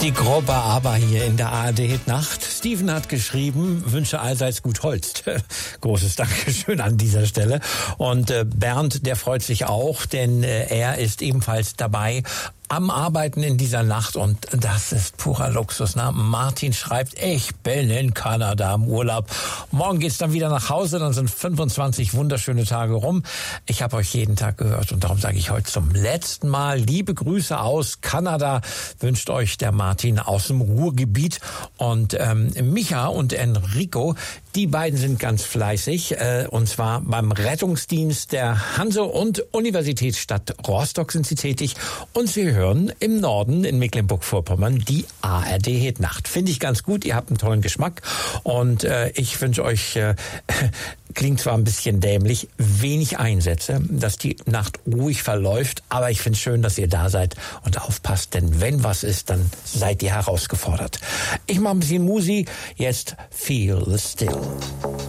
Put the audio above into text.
Die grobe Aber hier in der ARD-Nacht. Steven hat geschrieben, wünsche allseits gut Holz. Großes Dankeschön an dieser Stelle. Und Bernd, der freut sich auch, denn er ist ebenfalls dabei am Arbeiten in dieser Nacht und das ist purer Luxus. Ne? Martin schreibt, ich bin in Kanada im Urlaub. Morgen geht's dann wieder nach Hause, dann sind 25 wunderschöne Tage rum. Ich habe euch jeden Tag gehört und darum sage ich heute zum letzten Mal liebe Grüße aus Kanada. Wünscht euch der Martin aus dem Ruhrgebiet und Micha und Enrico, die beiden sind ganz fleißig und zwar beim Rettungsdienst der Hanse und Universitätsstadt Rostock sind sie tätig und sie hören im Norden in Mecklenburg-Vorpommern die ARD-Nacht. Finde ich ganz gut, ihr habt einen tollen Geschmack und ich wünsche euch, klingt zwar ein bisschen dämlich, wenig Einsätze, dass die Nacht ruhig verläuft, aber ich finde es schön, dass ihr da seid und aufpasst, denn wenn was ist, dann seid ihr herausgefordert. Ich mache ein bisschen Musi, jetzt Feel Still.